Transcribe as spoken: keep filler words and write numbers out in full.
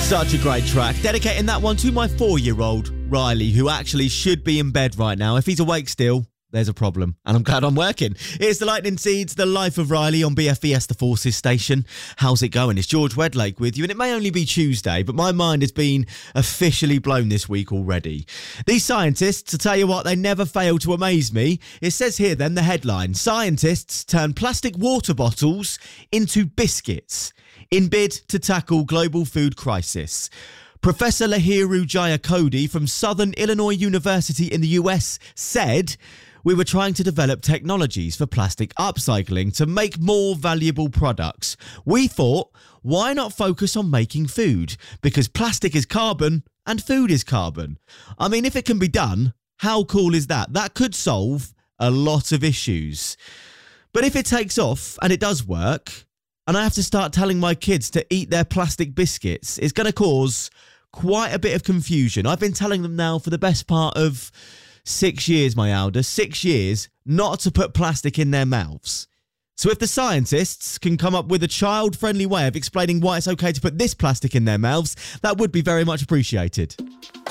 Such a great track. Dedicating that one to my four-year-old, Riley, who actually should be in bed right now. If he's awake still, there's a problem. And I'm glad I'm working. Here's the Lightning Seeds, The Life of Riley on B F B S The Forces station. How's it going? It's George Wedlake with you, and it may only be Tuesday, but my mind has been officially blown this week already. These scientists, to tell you what, they never fail to amaze me. It says here then, the headline, scientists turn plastic water bottles into biscuits in bid to tackle global food crisis. Professor Lahiru Jayakody from Southern Illinois University in the U S said, "We were trying to develop technologies for plastic upcycling to make more valuable products. We thought, why not focus on making food? Because plastic is carbon and food is carbon." I mean, if it can be done, how cool is that? That could solve a lot of issues. But if it takes off and it does work, and I have to start telling my kids to eat their plastic biscuits, it's going to cause quite a bit of confusion. I've been telling them now for the best part of six years, my elder, six years, not to put plastic in their mouths. So if the scientists can come up with a child-friendly way of explaining why it's okay to put this plastic in their mouths, that would be very much appreciated.